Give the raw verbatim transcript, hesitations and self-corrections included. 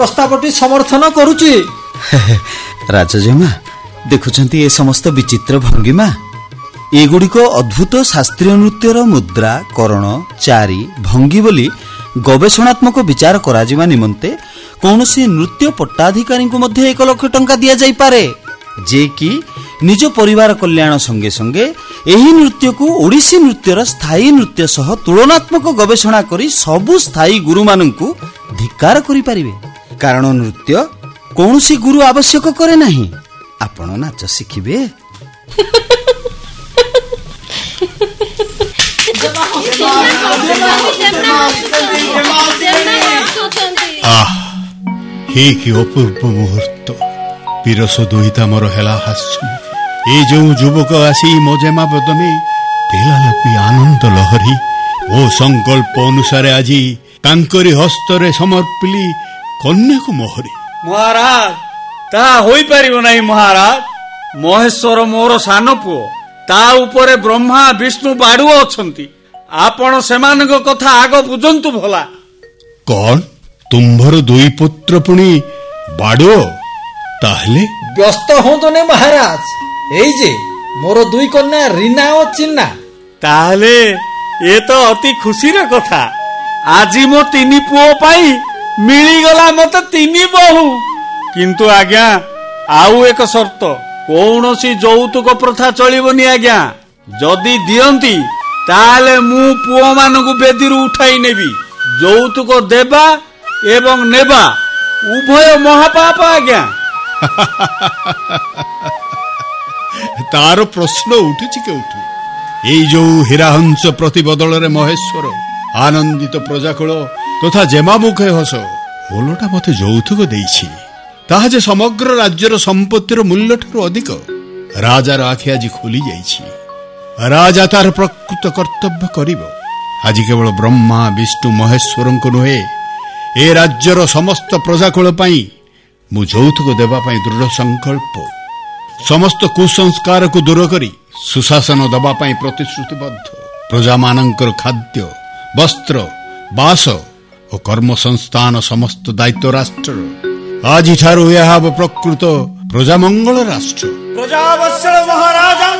प्रस्तावटी समर्थन करुची। राजजमा देखुछंती ए समस्त विचित्र भंगिमा एगुड़िक अद्भुत शास्त्रीय नृत्यर मुद्रा करण चारी भंगी बोली गवेषणात्मक विचार कराजिबा निमंते कौनसी नृत्य पट्टाधिकारी को मध्य एक लक्ष टंका दिया जाई पारे जे कि निज परिवार कल्याण संगे संगे एही नृत्य को ओडिसी नृत्यर स्थायी नृत्य सह तुलनात्मक गवेषणा करी सबु स्थायी गुरु माननकु धिक्कार करि परिबे। कारण नृत्य कौनसी गुरु आवश्यक करे नहीं। आपण नाच शिखिबे। हे कि अपूर्व मुहूर्त पीरस दुहिता मोर हेला हास्य ए जो युवक आसी मजेमा बदने पेला लपी आनंद लहरी ओ संकल्प अनुसार आज तांकरी हस्तरे समर्पिली कन्या को मोहरी। महाराज ता होई परिबो नाही। महाराज महेश्वर मोर सान पुओ ता उपरे ब्रह्मा विष्णु बाडू अछंती। आपण सेमानक कथा आग बुझंतु भला। कौन तुम्भर दुई पुत्र पुणी बाडो ताहले व्यस्त होतो ने महाराज। एई जे मोर दुई कन्या रीना और चिन्ना। ताहले ए तो अति खुशी रे कथा। आजी मो तीनी पुओ पाई मिली गला मत तीनी बहु। किंतु आज्ञा आउ एक शर्त कौनसी यौतुक प्रथा चलिबनी आज्ञा। जदि दियंती ताहले मु पुओ मानकु बेदीरु उठाई नेबी। यौतुक देबा एवं नेबा उभय महापाप आज्ञा। तार प्रश्न उठुची के उठु एई जो हिराहंस प्रतिबदल रे महेश्वर आनंदित प्रजाकुल तथा जेमामुखे हस ओलटा मते यौतुक देइछि। ताहा जे समग्र राज्यर संपत्तिर मूल्य ठारू अधिक। राजार आखि आज खोली जाइछि। राजा तार प्रकृत कर्तव्य करिबो। आज केवल ब्रह्मा विष्णु महेश्वरंको नुहे ए राज्यर समस्त प्रजाकुल पाई मु यौतुक देवा पाई दृढ़ संकल्प समस्त कुसंस्कार को दूर करी सुशासन दबा पाई प्रतिश्रुतिबद्ध। प्रजा मानकर खाद्य वस्त्र बास और कर्म संस्थान समस्त दायित्व राष्ट्र आज ठारू यह प्रकृत प्रजामंगल राष्ट्र। प्रजावत्सल महाराजा